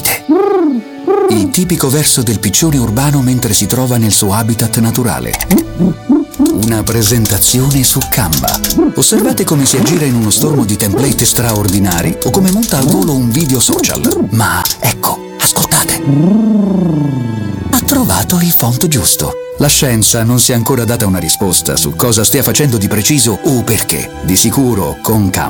Sentite! Il tipico verso del piccione urbano mentre si trova nel suo habitat naturale. Una presentazione su Canva. Osservate come si aggira in uno stormo di template straordinari o come monta al volo un video social. Ma ecco, ascoltate. Ha trovato il font giusto. La scienza non si è ancora data una risposta su cosa stia facendo di preciso o perché. Di sicuro, con Canva